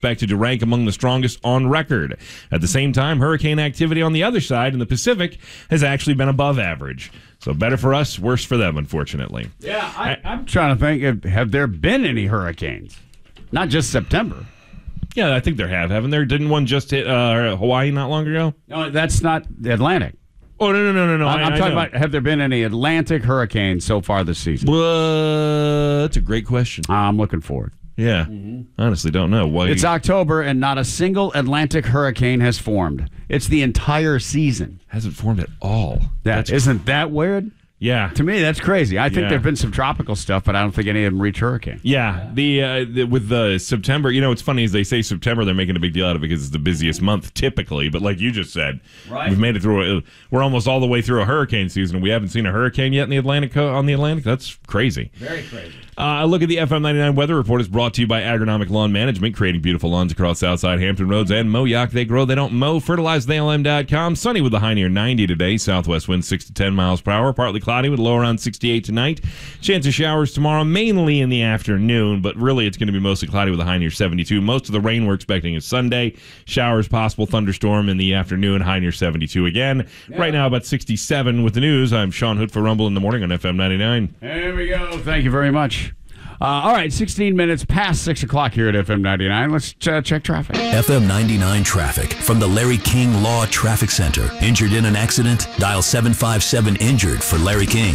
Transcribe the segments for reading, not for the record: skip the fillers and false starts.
expected to rank among the strongest on record. At the same time, hurricane activity on the other side in the Pacific has actually been above average. So better for us, worse for them, unfortunately. Yeah, I'm trying to think, have there been any hurricanes? Not just September. Yeah, I think there haven't there? Didn't one just hit Hawaii not long ago? No, that's not the Atlantic. Oh, no. I'm talking about, have there been any Atlantic hurricanes so far this season? That's a great question. I'm looking forward. Yeah, honestly don't know. Why? It's October and not a single Atlantic hurricane has formed. It's the entire season. Hasn't formed at all. Isn't that weird? Yeah. To me, that's crazy. I think there have been some tropical stuff, but I don't think any of them reach hurricane. Yeah. With the September, what's funny is they say September, they're making a big deal out of it because it's the busiest month typically. But like you just said, We've made it through. We're almost all the way through a hurricane season, and we haven't seen a hurricane yet in the Atlantic. On the Atlantic, that's crazy. Very crazy. A look at the FM 99 weather report is brought to you by Agronomic Lawn Management, creating beautiful lawns across Southside Hampton Roads and Moyock. They grow, they don't mow. FertilizeTheLM.com. Sunny with a high near 90 today. Southwest winds 6 to 10 miles per hour. Partly cloudy with a low around 68 tonight. Chance of showers tomorrow, mainly in the afternoon, but really it's going to be mostly cloudy with a high near 72. Most of the rain we're expecting is Sunday. Showers possible, thunderstorm in the afternoon, high near 72 again. Yeah. Right now about 67 with the news. I'm Sean Hood for Rumble in the Morning on FM 99. There we go. Thank you very much. All right, 16 minutes past 6 o'clock here at FM 99. Let's check traffic. FM 99 traffic from the Larry King Law Traffic Center. Injured in an accident? Dial 757-INJURED for Larry King.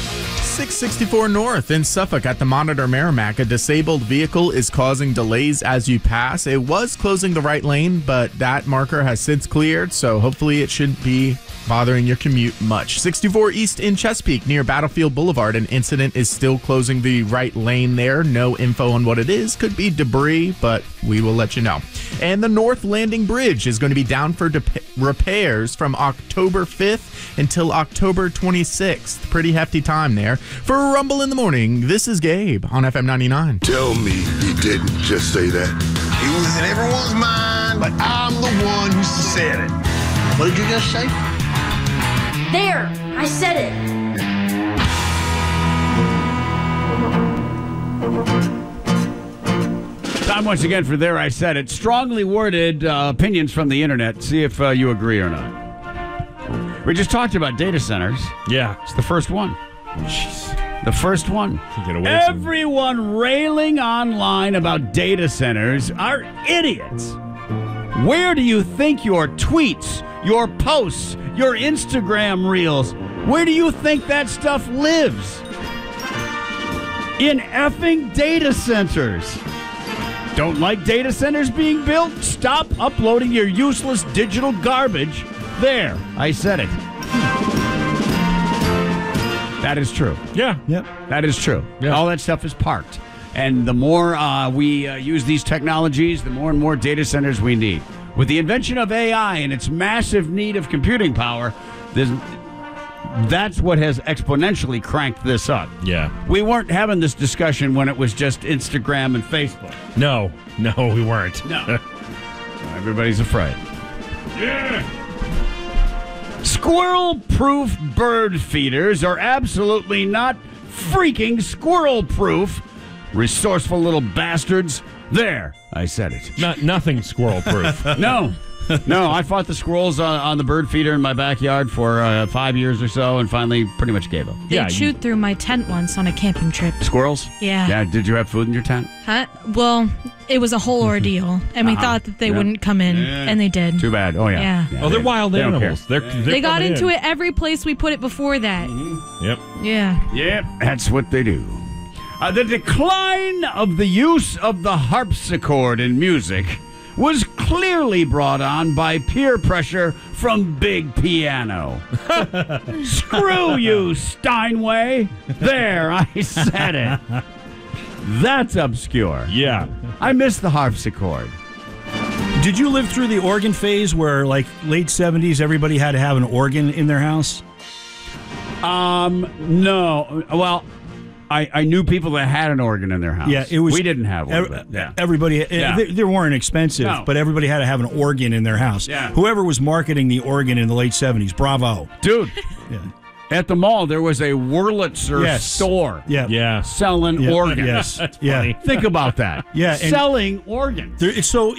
664 North in Suffolk at the Monitor Merrimack. A disabled vehicle is causing delays as you pass. It was closing the right lane, but that marker has since cleared, so hopefully it shouldn't be bothering your commute much. 64 East in Chesapeake near Battlefield Boulevard. An incident is still closing the right lane there. No info on what it is. Could be debris, but we will let you know. And the North Landing Bridge is going to be down for repairs from October 5th until October 26th. Pretty hefty time there. For Rumble in the Morning, this is Gabe on FM 99. Tell me he didn't just say that. It was in everyone's mind, but I'm the one who said it. What did you just say? There, I said it. Time once again for There I Said It. Strongly worded opinions from the internet. See if you agree or not. We just talked about data centers. Yeah. It's the first one. Jeez. The first one. Everyone railing online about data centers are idiots. Where do you think your tweets, your posts, your Instagram reels, where do you think that stuff lives? In effing data centers. Don't like data centers being built? Stop uploading your useless digital garbage. There, I said it. That is true. Yeah. Yep. That is true. Yeah. All that stuff is parked. And the more we use these technologies, the more and more data centers we need. With the invention of AI and its massive need of computing power, that's what has exponentially cranked this up. Yeah. We weren't having this discussion when it was just Instagram and Facebook. No, we weren't. No. Everybody's afraid. Yeah. Squirrel-proof bird feeders are absolutely not freaking squirrel-proof. Resourceful little bastards. There, I said it. Nothing squirrel-proof. No, I fought the squirrels on the bird feeder in my backyard for 5 years or so and finally pretty much gave up. They chewed through my tent once on a camping trip. Squirrels? Yeah. Yeah, did you have food in your tent? Huh? Well, it was a whole ordeal, and we thought that they wouldn't come in, and they did. Too bad. Oh, yeah. Yeah. They're wild animals. They got into it every place we put it before that. Mm-hmm. Yep. Yeah. Yep, that's what they do. The decline of the use of the harpsichord in music was clearly brought on by peer pressure from Big Piano. Screw you, Steinway. There, I said it. That's obscure. Yeah. I miss the harpsichord. Did you live through the organ phase where, like, late 70s, everybody had to have an organ in their house? No. Well, I knew people that had an organ in their house. Yeah, it was. We didn't have one. Everybody, Yeah. they weren't expensive, but everybody had to have an organ in their house. Yeah. Whoever was marketing the organ in the late 70s, bravo. Dude. Yeah. At the mall, there was a Wurlitzer store Yeah. selling organs. Yes. Think about that. Yeah, and selling organs. so